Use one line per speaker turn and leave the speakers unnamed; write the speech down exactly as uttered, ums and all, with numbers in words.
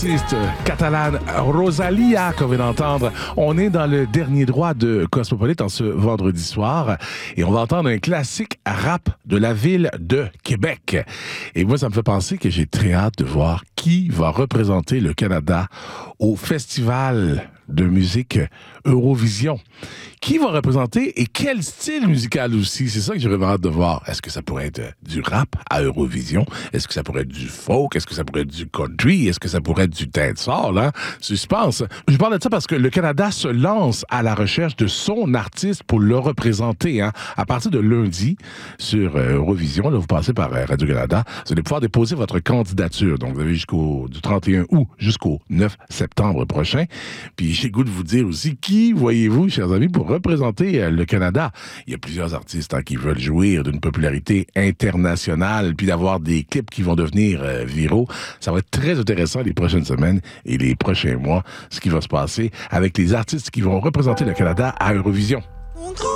Artiste catalane Rosalia qu'on vient d'entendre. On est dans le dernier droit de Cosmopolite en ce vendredi soir et on va entendre un classique rap de la ville de Québec. Et moi, ça me fait penser que j'ai très hâte de voir qui va représenter le Canada au festival de musique Eurovision. Qui va représenter et quel style musical aussi? C'est ça que j'ai vraiment hâte de voir. Est-ce que ça pourrait être du rap à Eurovision? Est-ce que ça pourrait être du folk? Est-ce que ça pourrait être du country? Est-ce que ça pourrait être du dancehall? Hein? Suspense. Je parle de ça parce que le Canada se lance à la recherche de son artiste pour le représenter. Hein? À partir de lundi, sur euh, Eurovision, là, vous passez par euh, Radio-Canada, vous allez pouvoir déposer votre candidature. Donc, vous avez jusqu'au du trente et un août jusqu'au neuf septembre prochain. Puis, j'ai le goût de vous dire aussi qui voyez-vous, chers amis, pour représenter le Canada. Il y a plusieurs artistes hein, qui veulent jouir d'une popularité internationale puis d'avoir des clips qui vont devenir euh, viraux. Ça va être très intéressant les prochaines semaines et les prochains mois, ce qui va se passer avec les artistes qui vont représenter le Canada à Eurovision.